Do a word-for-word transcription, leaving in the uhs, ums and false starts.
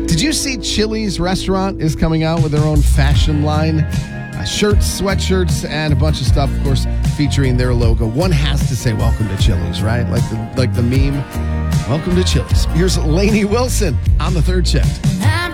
Did you see Chili's restaurant is coming out with their own fashion line? Uh, shirts, sweatshirts, and a bunch of stuff, of course, featuring their logo. One has to say, welcome to Chili's, right? Like the, like the meme, welcome to Chili's. Here's Lainey Wilson on the third shift.